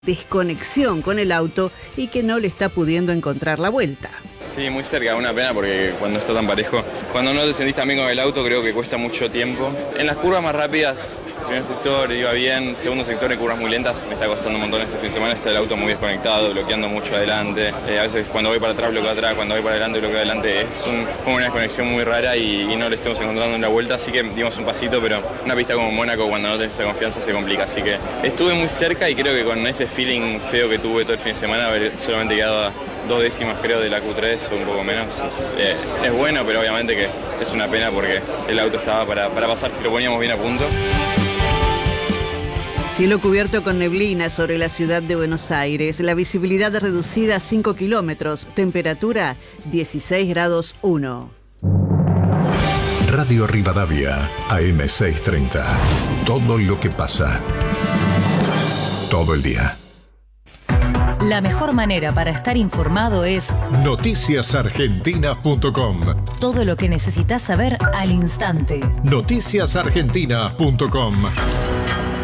desconexión con el auto y que no le está pudiendo encontrar la vuelta. Sí, muy cerca, una pena porque cuando está tan parejo, cuando no te sentís tan bien con el auto creo que cuesta mucho tiempo. En las curvas más rápidas, primer sector iba bien, segundo sector en curvas muy lentas me está costando un montón este fin de semana, está el auto muy desconectado, bloqueando mucho adelante. A veces cuando voy para atrás bloqueo atrás, cuando voy para adelante bloqueo adelante, es como una desconexión muy rara y no le estamos encontrando en la vuelta, así que dimos un pasito, pero una pista como Mónaco cuando no tenés esa confianza se complica, así que estuve muy cerca y creo que con ese feeling feo que tuve todo el fin de semana, haber solamente quedado a 2 décimas creo de la Q3 o un poco menos, es bueno, pero obviamente que es una pena porque el auto estaba para pasar si lo poníamos bien a punto. Cielo cubierto con neblina sobre la ciudad de Buenos Aires, la visibilidad reducida a 5 kilómetros, temperatura 16 grados 1. Radio Rivadavia, AM 630. Todo lo que pasa. Todo el día. La mejor manera para estar informado es noticiasargentinas.com. Todo lo que necesitas saber al instante. Noticiasargentinas.com.